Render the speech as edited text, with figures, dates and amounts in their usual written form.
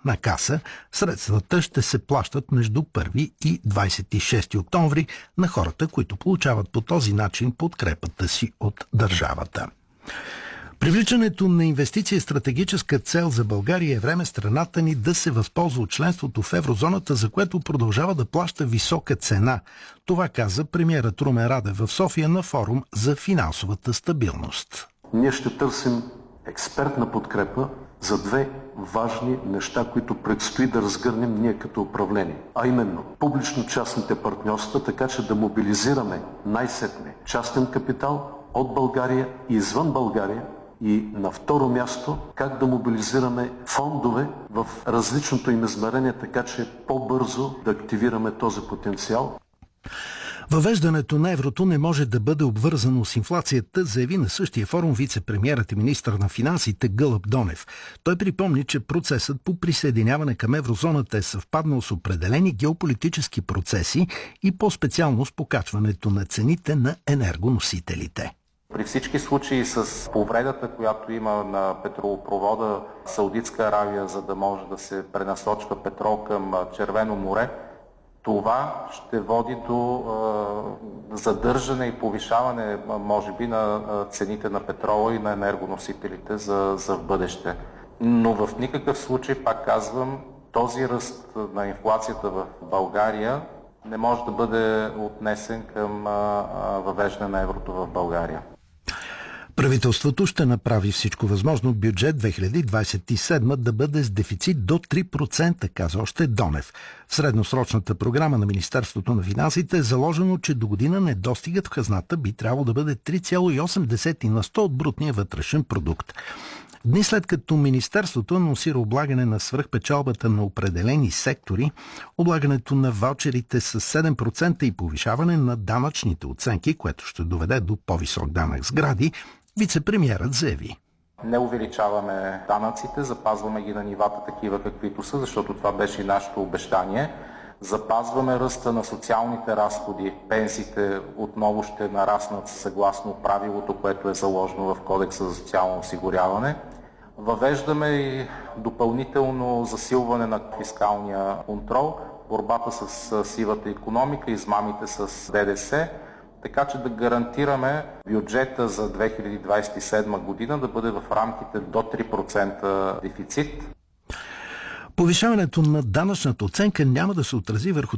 на каса, средствата ще се плащат между 1 и 26 октомври на хората, които получават по този начин подкрепата си от държавата. Привличането на инвестиции е стратегическа цел за България и е време страната ни да се възползва от членството в еврозоната, за което продължава да плаща висока цена. Това каза премиерът Румен Радев в София на форум за финансовата стабилност. Ние ще търсим експертна подкрепа за две важни неща, които предстои да разгърнем ние като управление. А именно публично-частните партньорства, така че да мобилизираме най-сетне частен капитал от България и извън България. И на второ място, как да мобилизираме фондове в различното им измерение, така че по-бързо да активираме този потенциал. Въвеждането на еврото не може да бъде обвързано с инфлацията, заяви на същия форум вице-премиерът и министър на финансите Гълъб Донев. Той припомни, че процесът по присъединяване към еврозоната е съвпаднал с определени геополитически процеси и по-специално с покачването на цените на енергоносителите. При всички случаи с повредата, която има на петролопровода Саудитска Аравия, за да може да се пренасочва петрол към Червено море, това ще води до задържане и повишаване, може би, на цените на петрола и на енергоносителите за в бъдеще. Но в никакъв случай, пак казвам, този ръст на инфлацията в България не може да бъде отнесен към въвеждане на еврото в България. Правителството ще направи всичко възможно бюджет 2027 да бъде с дефицит до 3%, каза още Донев. В средносрочната програма на Министерството на финансите е заложено, че до година недостигът в хазната би трябвало да бъде 3,8 на 100 от брутния вътрешен продукт. Дни след като Министерството анонсира облагане на свръхпечалбата на определени сектори, облагането на ваучерите с 7% и повишаване на данъчните оценки, което ще доведе до по-висок данък сгради, вице-премиерът заяви. Не увеличаваме данъците, запазваме ги на нивата такива каквито са, защото това беше и нашето обещание. Запазваме ръста на социалните разходи, пенсиите отново ще нараснат съгласно правилото, което е заложено в Кодекса за социално осигуряване. Въвеждаме и допълнително засилване на фискалния контрол, борбата с сивата икономика, измамите с ДДС, така че да гарантираме бюджета за 2027 година да бъде в рамките до 3% дефицит. Повишаването на данъчната оценка няма да се отрази върху